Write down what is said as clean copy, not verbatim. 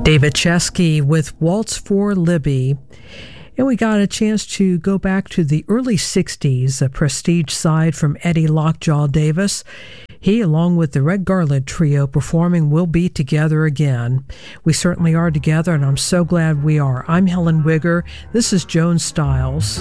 David Chesky with Waltz for Libby. And we got a chance to go back to the early 60s, a prestige side from Eddie Lockjaw Davis. He, along with the Red Garland Trio, performing We'll Be Together Again. We certainly are together, and I'm so glad we are. I'm Helen Wigger. This is Joan Stiles.